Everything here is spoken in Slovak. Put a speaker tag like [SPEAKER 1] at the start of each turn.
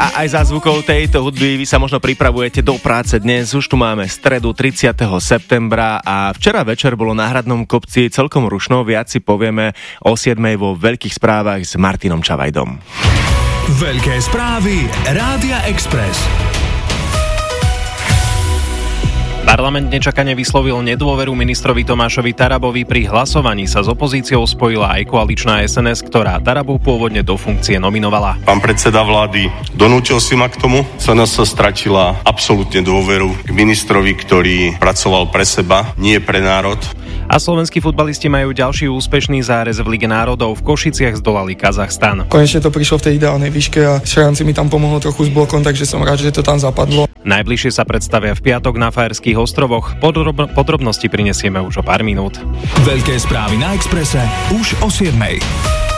[SPEAKER 1] A aj za zvukov tejto hudby vy sa možno pripravujete do práce dnes. Už tu máme stredu 30. septembra a včera večer bolo na Hradnom kopci celkom rušno. Viac si povieme o 7. vo Veľkých správach s Martinom Čavajdom.
[SPEAKER 2] Veľké správy Rádia Express.
[SPEAKER 3] Parlament nečakane vyslovil nedôveru ministrovi Tomášovi Tarabovi. Pri hlasovaní sa s opozíciou spojila aj koaličná SNS, ktorá Tarabu pôvodne do funkcie nominovala.
[SPEAKER 4] Pán predseda vlády, donútil si ma k tomu. SNS stratila absolútne dôveru k ministrovi, ktorý pracoval pre seba, nie pre národ.
[SPEAKER 3] A slovenskí futbalisti majú ďalší úspešný zárez v Lige národov. V Košiciach zdolali Kazachstan.
[SPEAKER 5] Konečne to prišlo v tej ideálnej výške a Šranci mi tam pomohol trochu s blokom, takže som rád, že to tam zapadlo.
[SPEAKER 3] Najbližšie sa predstavia v piatok na Fajerských ostrovoch. Podrobnosti prinesieme už o pár minút.
[SPEAKER 2] Veľké správy na Expresse už o 7.